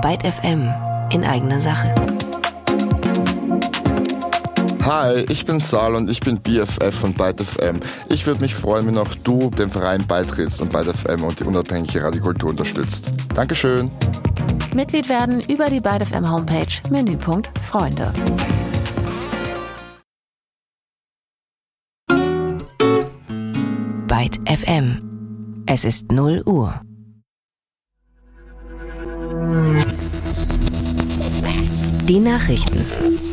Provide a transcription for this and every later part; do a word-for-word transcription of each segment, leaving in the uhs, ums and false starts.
Byte F M in eigener Sache. Hi, ich bin Sal und ich bin B F F von Byte F M. Ich würde mich freuen, wenn auch du dem Verein beitrittst und Byte F M und die unabhängige Radiokultur unterstützt. Dankeschön. Mitglied werden über die Byte F M Homepage, Menüpunkt Freunde. Byte F M. Es ist null Uhr. Die Nachrichten.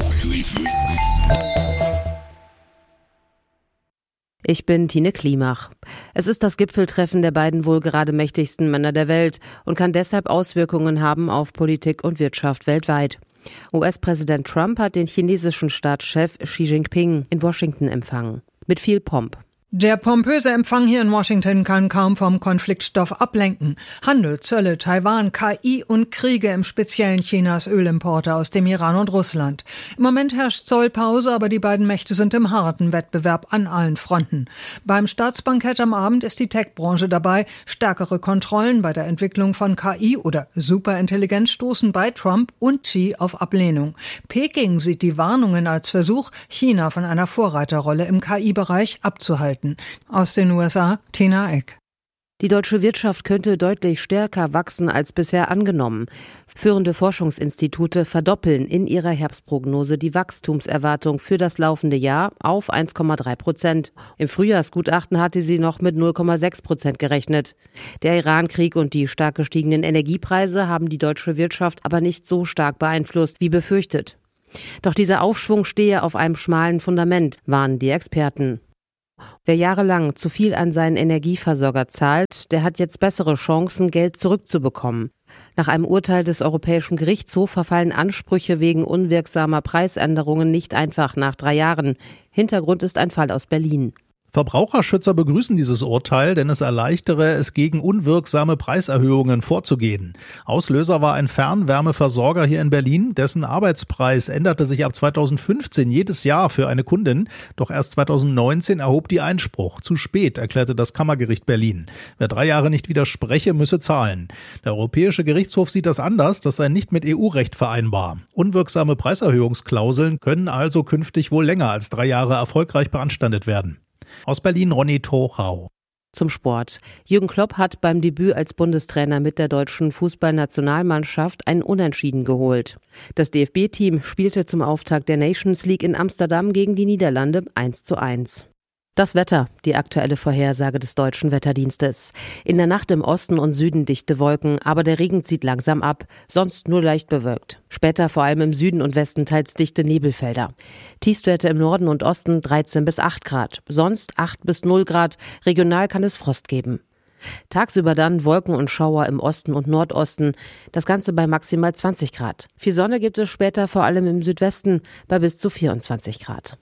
Ich bin Tine Klimach. Es ist das Gipfeltreffen der beiden wohl gerade mächtigsten Männer der Welt und kann deshalb Auswirkungen haben auf Politik und Wirtschaft weltweit. U S-Präsident Trump hat den chinesischen Staatschef Xi Jinping in Washington empfangen. Mit viel Pomp. Der pompöse Empfang hier in Washington kann kaum vom Konfliktstoff ablenken. Handel, Zölle, Taiwan, K I und Kriege, im speziellen Chinas Ölimporte aus dem Iran und Russland. Im Moment herrscht Zollpause, aber die beiden Mächte sind im harten Wettbewerb an allen Fronten. Beim Staatsbankett am Abend ist die Tech-Branche dabei. Stärkere Kontrollen bei der Entwicklung von K I oder Superintelligenz stoßen bei Trump und Xi auf Ablehnung. Peking sieht die Warnungen als Versuch, China von einer Vorreiterrolle im K I-Bereich abzuhalten. Aus den U S A, Tina Eck. Die deutsche Wirtschaft könnte deutlich stärker wachsen als bisher angenommen. Führende Forschungsinstitute verdoppeln in ihrer Herbstprognose die Wachstumserwartung für das laufende Jahr auf eins Komma drei Prozent. Im Frühjahrsgutachten hatte sie noch mit null Komma sechs Prozent gerechnet. Der Iran-Krieg und die stark gestiegenen Energiepreise haben die deutsche Wirtschaft aber nicht so stark beeinflusst wie befürchtet. Doch dieser Aufschwung stehe auf einem schmalen Fundament, warnen die Experten. Wer jahrelang zu viel an seinen Energieversorger zahlt, der hat jetzt bessere Chancen, Geld zurückzubekommen. Nach einem Urteil des Europäischen Gerichtshofs verfallen Ansprüche wegen unwirksamer Preisänderungen nicht einfach nach drei Jahren. Hintergrund ist ein Fall aus Berlin. Verbraucherschützer begrüßen dieses Urteil, denn es erleichtere es, gegen unwirksame Preiserhöhungen vorzugehen. Auslöser war ein Fernwärmeversorger hier in Berlin, dessen Arbeitspreis änderte sich ab zweitausendfünfzehn jedes Jahr für eine Kundin. Doch erst zweitausendneunzehn erhob die Einspruch. Zu spät, erklärte das Kammergericht Berlin. Wer drei Jahre nicht widerspreche, müsse zahlen. Der Europäische Gerichtshof sieht das anders, das sei nicht mit E U-Recht vereinbar. Unwirksame Preiserhöhungsklauseln können also künftig wohl länger als drei Jahre erfolgreich beanstandet werden. Aus Berlin Ronny Tochau. Zum Sport. Jürgen Klopp hat beim Debüt als Bundestrainer mit der deutschen Fußballnationalmannschaft ein Unentschieden geholt. Das D F B-Team spielte zum Auftakt der Nations League in Amsterdam gegen die Niederlande eins zu eins. Das Wetter, die aktuelle Vorhersage des Deutschen Wetterdienstes. In der Nacht im Osten und Süden dichte Wolken, aber der Regen zieht langsam ab, sonst nur leicht bewölkt. Später vor allem im Süden und Westen teils dichte Nebelfelder. Tiefstwerte im Norden und Osten dreizehn bis acht Grad, sonst acht bis null Grad, regional kann es Frost geben. Tagsüber dann Wolken und Schauer im Osten und Nordosten, das Ganze bei maximal zwanzig Grad. Viel Sonne gibt es später vor allem im Südwesten bei bis zu vierundzwanzig Grad.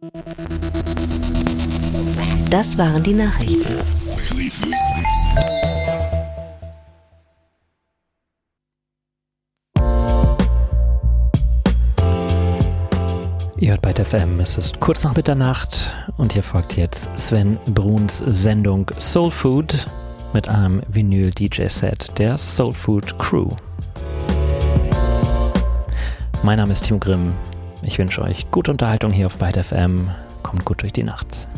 Das waren die Nachrichten. Ihr hört Byte F M, es ist kurz nach Mitternacht und hier folgt jetzt Sven Bruns Sendung Soul Food mit einem Vinyl-D J-Set der Soul Food Crew. Mein Name ist Timo Grimm, ich wünsche euch gute Unterhaltung hier auf Byte F M, kommt gut durch die Nacht.